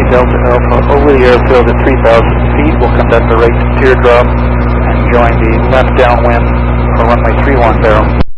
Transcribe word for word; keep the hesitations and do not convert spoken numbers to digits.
Delta Alpha over the airfield at three thousand feet. We'll conduct the right teardrop and join the left downwind for runway three one barrel.